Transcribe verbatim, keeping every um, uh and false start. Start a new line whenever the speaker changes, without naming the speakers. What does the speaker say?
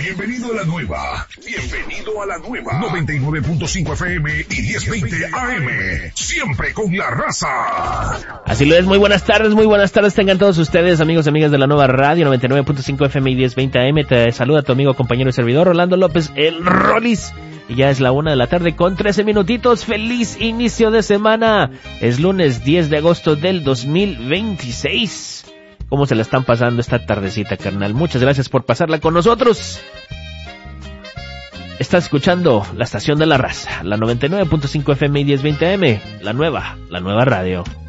Bienvenido a la nueva. Bienvenido a la nueva. noventa y nueve punto cinco F M y diez veinte A M. Siempre con la raza.
Así lo es. Muy buenas tardes, muy buenas tardes tengan todos ustedes, amigos y amigas de la nueva radio, noventa y nueve punto cinco F M y diez veinte A M. Te saluda tu amigo, compañero y servidor, Rolando López, el Rolis. Y ya es la una de la tarde con trece minutitos. Feliz inicio de semana. Es lunes diez de agosto del dos mil veintiséis. ¿Cómo se la están pasando esta tardecita, carnal? Muchas gracias por pasarla con nosotros. Estás escuchando la estación de la raza, la noventa y nueve punto cinco F M y diez veinte A M, la nueva, la nueva radio.